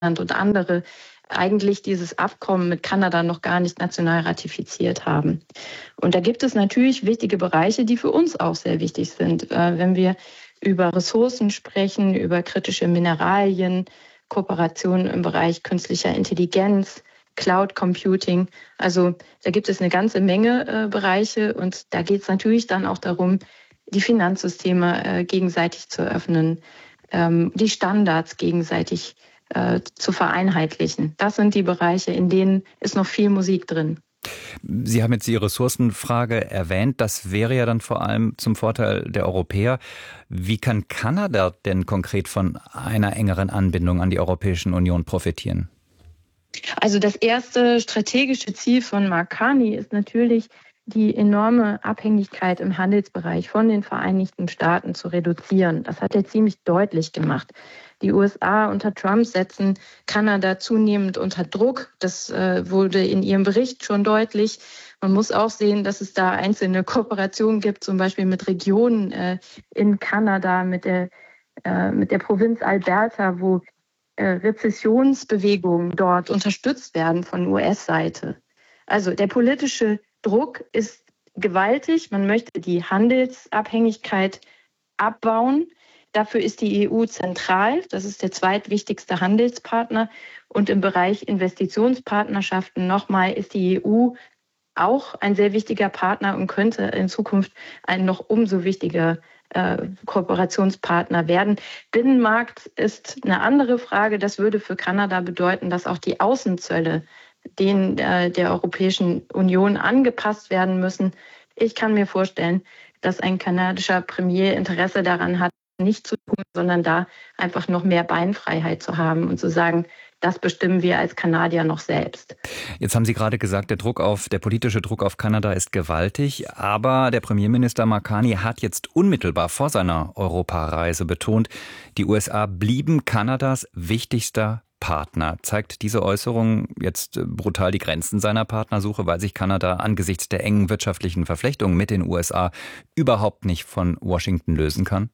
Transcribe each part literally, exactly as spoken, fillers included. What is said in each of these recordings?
und andere eigentlich dieses Abkommen mit Kanada noch gar nicht national ratifiziert haben. Und da gibt es natürlich wichtige Bereiche, die für uns auch sehr wichtig sind. Äh, wenn wir über Ressourcen sprechen, über kritische Mineralien, Kooperationen im Bereich künstlicher Intelligenz, Cloud Computing. Also da gibt es eine ganze Menge äh, Bereiche und da geht es natürlich dann auch darum, die Finanzsysteme äh, gegenseitig zu öffnen, ähm, die Standards gegenseitig äh, zu vereinheitlichen. Das sind die Bereiche, in denen ist noch viel Musik drin. Sie haben jetzt die Ressourcenfrage erwähnt. Das wäre ja dann vor allem zum Vorteil der Europäer. Wie kann Kanada denn konkret von einer engeren Anbindung an die Europäische Union profitieren? Also das erste strategische Ziel von Mark Carney ist natürlich, die enorme Abhängigkeit im Handelsbereich von den Vereinigten Staaten zu reduzieren. Das hat er ziemlich deutlich gemacht. Die U S A unter Trump setzen Kanada zunehmend unter Druck. Das äh, wurde in ihrem Bericht schon deutlich. Man muss auch sehen, dass es da einzelne Kooperationen gibt, zum Beispiel mit Regionen äh, in Kanada, mit der, äh, mit der Provinz Alberta, wo äh, Rezessionsbewegungen dort unterstützt werden von U S-Seite. Also der politische Druck ist gewaltig. Man möchte die Handelsabhängigkeit abbauen. Dafür ist die E U zentral. Das ist der zweitwichtigste Handelspartner. Und im Bereich Investitionspartnerschaften nochmal ist die E U auch ein sehr wichtiger Partner und könnte in Zukunft ein noch umso wichtiger äh, Kooperationspartner werden. Binnenmarkt ist eine andere Frage. Das würde für Kanada bedeuten, dass auch die Außenzölle denen äh, der Europäischen Union angepasst werden müssen. Ich kann mir vorstellen, dass ein kanadischer Premier Interesse daran hat, nicht zu tun, sondern da einfach noch mehr Beinfreiheit zu haben und zu sagen, das bestimmen wir als Kanadier noch selbst. Jetzt haben Sie gerade gesagt, der Druck auf, der politische Druck auf Kanada ist gewaltig, aber der Premierminister Mark Carney hat jetzt unmittelbar vor seiner Europareise betont, die U S A blieben Kanadas wichtigster Partner. Zeigt diese Äußerung jetzt brutal die Grenzen seiner Partnersuche, weil sich Kanada angesichts der engen wirtschaftlichen Verflechtungen mit den U S A überhaupt nicht von Washington lösen kann?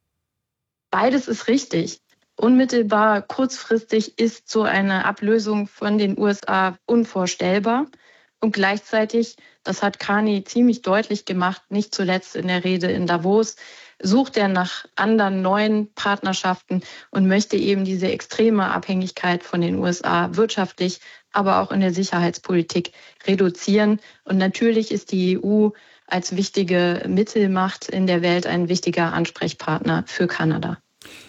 Beides ist richtig. Unmittelbar, kurzfristig ist so eine Ablösung von den U S A unvorstellbar. Und gleichzeitig, das hat Carney ziemlich deutlich gemacht, nicht zuletzt in der Rede in Davos, sucht er nach anderen neuen Partnerschaften und möchte eben diese extreme Abhängigkeit von den U S A wirtschaftlich, aber auch in der Sicherheitspolitik reduzieren. Und natürlich ist die E U als wichtige Mittelmacht in der Welt ein wichtiger Ansprechpartner für Kanada.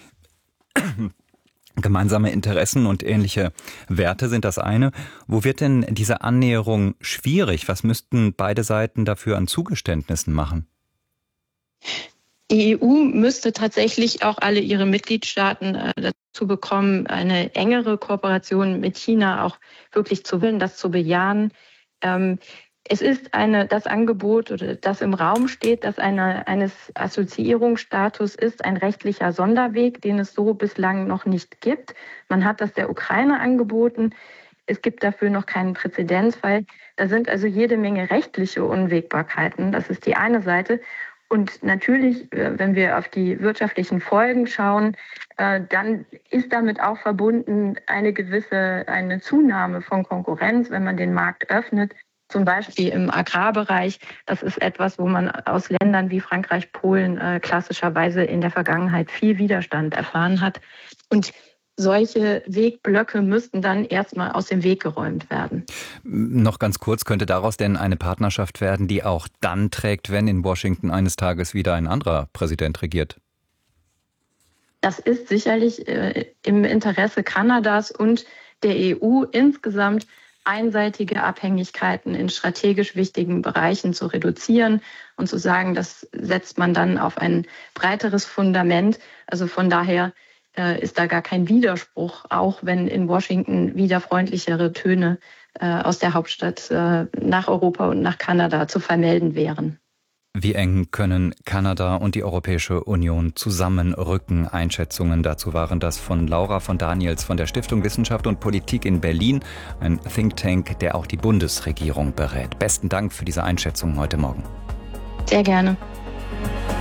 Gemeinsame Interessen und ähnliche Werte sind das eine. Wo wird denn diese Annäherung schwierig? Was müssten beide Seiten dafür an Zugeständnissen machen? Die E U müsste tatsächlich auch alle ihre Mitgliedstaaten äh, dazu bekommen, eine engere Kooperation mit China auch wirklich zu willen, das zu bejahen. Ähm, es ist eine, das Angebot, oder das im Raum steht, das eine, eines Assoziierungsstatus ist, ein rechtlicher Sonderweg, den es so bislang noch nicht gibt. Man hat das der Ukraine angeboten. Es gibt dafür noch keinen Präzedenzfall. Da sind also jede Menge rechtliche Unwägbarkeiten. Das ist die eine Seite. Und natürlich, wenn wir auf die wirtschaftlichen Folgen schauen, dann ist damit auch verbunden eine gewisse, eine Zunahme von Konkurrenz, wenn man den Markt öffnet. Zum Beispiel im Agrarbereich. Das ist etwas, wo man aus Ländern wie Frankreich, Polen klassischerweise in der Vergangenheit viel Widerstand erfahren hat. Und solche Wegblöcke müssten dann erstmal aus dem Weg geräumt werden. Noch ganz kurz, könnte daraus denn eine Partnerschaft werden, die auch dann trägt, wenn in Washington eines Tages wieder ein anderer Präsident regiert? Das ist sicherlich äh, im Interesse Kanadas und der E U insgesamt, einseitige Abhängigkeiten in strategisch wichtigen Bereichen zu reduzieren und zu sagen, das setzt man dann auf ein breiteres Fundament. Also von daher ist da gar kein Widerspruch, auch wenn in Washington wieder freundlichere Töne äh, aus der Hauptstadt äh, nach Europa und nach Kanada zu vermelden wären. Wie eng können Kanada und die Europäische Union zusammenrücken? Einschätzungen dazu waren das von Laura von Daniels von der Stiftung Wissenschaft und Politik in Berlin, ein Think Tank, der auch die Bundesregierung berät. Besten Dank für diese Einschätzung heute Morgen. Sehr gerne.